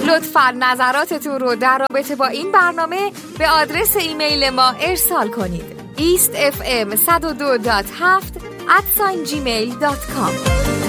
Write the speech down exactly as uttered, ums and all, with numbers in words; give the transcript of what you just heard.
لطفاً نظراتتون رو در رابطه با این برنامه به آدرس ایمیل ما ارسال کنید. ایست اف ام صد و دو دات هفت ات جیمیل دات کام